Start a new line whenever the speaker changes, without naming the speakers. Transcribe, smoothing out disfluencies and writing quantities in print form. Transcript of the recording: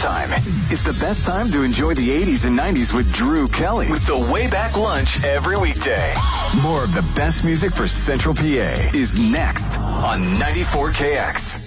lunchtime is the best time to enjoy the 80s and 90s with Drew Kelly with the Way Back Lunch every weekday. More of the best music for Central PA is next on 94KX.